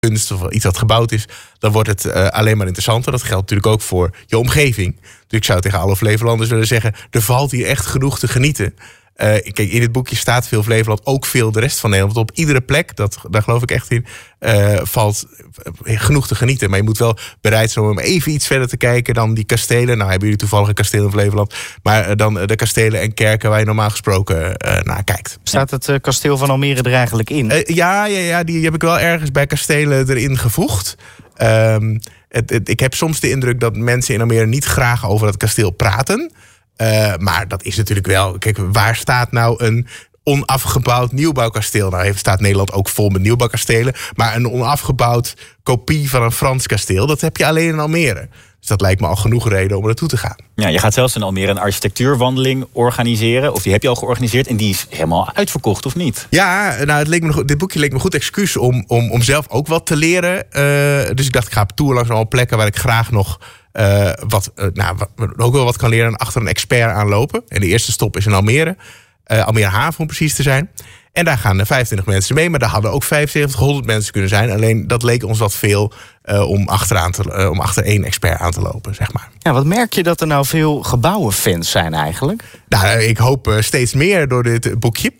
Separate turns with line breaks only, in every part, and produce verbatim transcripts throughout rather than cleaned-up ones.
kunst of iets wat gebouwd is, dan wordt het uh, alleen maar interessanter. Dat geldt natuurlijk ook voor je omgeving. Dus ik zou tegen alle Flevolanders willen zeggen, er valt hier echt genoeg te genieten. Uh, kijk, in dit boekje staat veel Flevoland, ook veel de rest van Nederland. Want op iedere plek, dat, daar geloof ik echt in, uh, valt genoeg te genieten. Maar je moet wel bereid zijn om even iets verder te kijken dan die kastelen. Nou, hebben jullie toevallig een kasteel in Flevoland. Maar uh, dan de kastelen en kerken waar je normaal gesproken uh, naar kijkt.
Staat het uh, kasteel van Almere er eigenlijk in?
Uh, ja, ja, ja, die heb ik wel ergens bij kastelen erin gevoegd. Um, het, het, ik heb soms de indruk dat mensen in Almere niet graag over het kasteel praten. Uh, maar dat is natuurlijk wel... Kijk, waar staat nou een onafgebouwd nieuwbouwkasteel? Nou, heeft, staat Nederland ook vol met nieuwbouwkastelen. Maar een onafgebouwd kopie van een Frans kasteel, dat heb je alleen in Almere. Dus dat lijkt me al genoeg reden om er naartoe te gaan.
Ja, je gaat zelfs in Almere een architectuurwandeling organiseren. Of die heb je al georganiseerd. En die is helemaal uitverkocht, of niet?
Ja, nou, het leek me nog, dit boekje leek me een goed excuus om, om, om zelf ook wat te leren. Uh, dus ik dacht, ik ga op tour langs allemaal plekken waar ik graag nog... Uh, wat, uh, nou, wat, ook wel wat kan leren en achter een expert aanlopen. En de eerste stop is in Almere. Uh, Almere Haven om precies te zijn. En daar gaan vijfentwintig mensen mee. Maar daar hadden ook vijfenzeventig, honderd mensen kunnen zijn. Alleen dat leek ons wat veel uh, om, achteraan te, uh, om achter één expert aan te lopen, zeg maar.
Ja, wat merk je dat er nou veel gebouwenfans zijn eigenlijk?
Nou, ik hoop uh, steeds meer door dit boekje.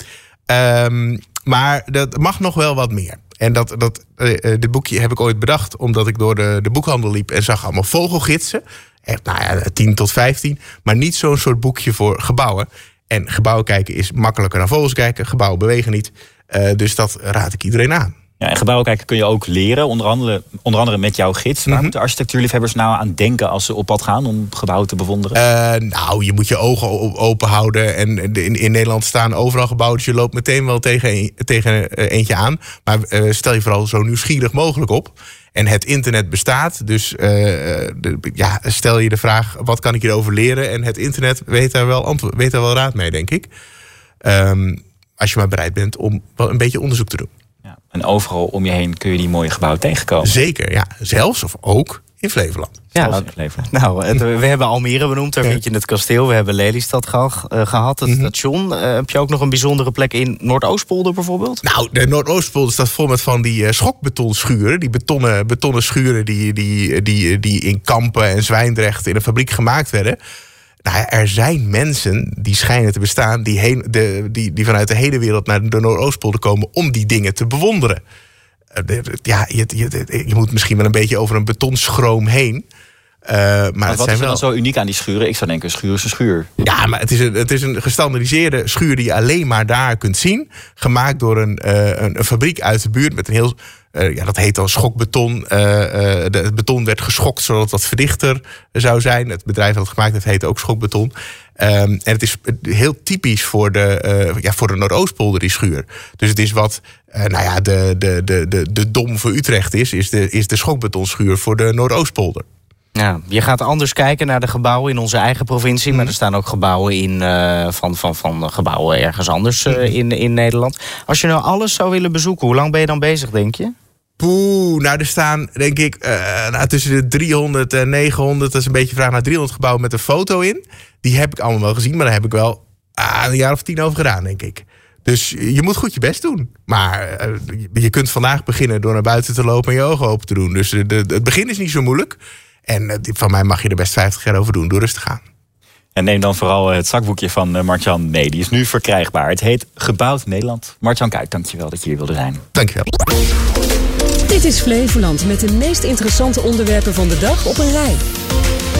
Um, maar dat mag nog wel wat meer. En dat, dat, uh, dit boekje heb ik ooit bedacht omdat ik door de, de boekhandel liep en zag allemaal vogelgidsen. Echt, nou ja, tien tot vijftien. Maar niet zo'n soort boekje voor gebouwen. En gebouwen kijken is makkelijker dan vogels kijken. Gebouwen bewegen niet. Uh, dus dat raad ik iedereen aan.
Ja, en gebouwen kijken kun je ook leren. Onder andere, onder andere met jouw gids. Waar
Mm-hmm.
moeten architectuurliefhebbers nou aan denken als ze op pad gaan om gebouwen te bewonderen?
Uh, nou, je moet je ogen open houden. En in, in Nederland staan overal gebouwen. Dus je loopt meteen wel tegen, een, tegen eentje aan. Maar uh, stel je vooral zo nieuwsgierig mogelijk op. En het internet bestaat. Dus uh, de, ja, stel je de vraag, wat kan ik hierover leren? En het internet weet daar wel, antwoord, weet daar wel raad mee, denk ik. Um, als je maar bereid bent om wel een beetje onderzoek te doen.
Ja, en overal om je heen kun je die mooie gebouwen tegenkomen.
Zeker, ja. Zelfs of ook in Flevoland.
Ja,
Zelfs in Flevoland.
Nou, het, we hebben Almere benoemd, daar ja. vind je het kasteel. We hebben Lelystad ge, uh, gehad, het mm-hmm. station. Uh, heb je ook nog een bijzondere plek in Noordoostpolder bijvoorbeeld?
Nou, de Noordoostpolder staat vol met van die uh, schokbetonschuren. Die betonnen, betonnen schuren die, die, die, die in Kampen en Zwijndrecht in een fabriek gemaakt werden. Nou ja, er zijn mensen die schijnen te bestaan die, heen, de, die, die vanuit de hele wereld naar de Noordoostpolder komen om die dingen te bewonderen. Ja, je, je, je moet misschien wel een beetje over een betonschroom heen. Uh, maar
maar
het
wat
zijn
is er
wel...
dan zo uniek aan die schuren? Ik zou denken, een schuur is een schuur.
Ja, maar het is een, het is een gestandardiseerde schuur die je alleen maar daar kunt zien. Gemaakt door een, uh, een, een fabriek uit de buurt met een heel... Uh, ja, dat heet dan schokbeton. Uh, uh, de, het beton werd geschokt zodat het wat verdichter zou zijn. Het bedrijf dat het gemaakt heeft heet ook schokbeton. Um, en het is heel typisch voor de, uh, ja, voor de Noordoostpolder, die schuur. Dus het is wat uh, nou ja, de, de, de, de, de Dom voor Utrecht is, is de, is de schokbetonschuur voor de Noordoostpolder.
Ja, je gaat anders kijken naar de gebouwen in onze eigen provincie. Maar er staan ook gebouwen in, uh, van, van, van gebouwen ergens anders uh, in, in Nederland. Als je nou alles zou willen bezoeken, hoe lang ben je dan bezig, denk je?
Poeh, nou er staan denk ik uh, nou, tussen de driehonderd en negenhonderd... dat is een beetje vraag naar driehonderd gebouwen met een foto in. Die heb ik allemaal wel gezien, maar daar heb ik wel uh, een jaar of tien over gedaan, denk ik. Dus je moet goed je best doen. Maar uh, je kunt vandaag beginnen door naar buiten te lopen en je ogen open te doen. Dus de, de, het begin is niet zo moeilijk. En uh, van mij mag je er best vijftig jaar over doen, door rustig aan.
En neem dan vooral het zakboekje van uh, Mart-Jan mee. Die is nu verkrijgbaar. Het heet Gebouwd Nederland. Mart-Jan Kuik, dankjewel dat je hier wilde zijn.
Dankjewel.
Dit is Flevoland met de meest interessante onderwerpen van de dag op een rij.